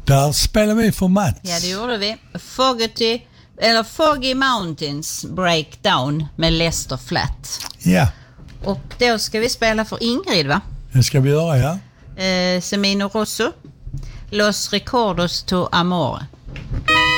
Där spelar vi för Mats. Ja, det gjorde vi. Foggy Mountains Breakdown med Lester Flatt. Ja, Och då ska vi spela för Ingrid, va? det ska vi göra, ja. Semino Rosso, Los Recordos to Amore.